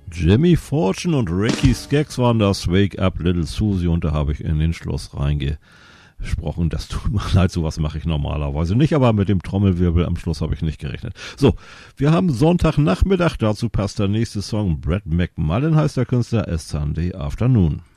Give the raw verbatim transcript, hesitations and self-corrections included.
Jimmy Fortune und Ricky Skaggs waren das, Wake Up Little Susie, und da habe ich in den Schluss reingesprochen. Das tut mir leid, sowas mache ich normalerweise nicht, aber mit dem Trommelwirbel am Schluss habe ich nicht gerechnet. So, wir haben Sonntagnachmittag, dazu passt der nächste Song. Brad McMullen heißt der Künstler, A Sunday Afternoon.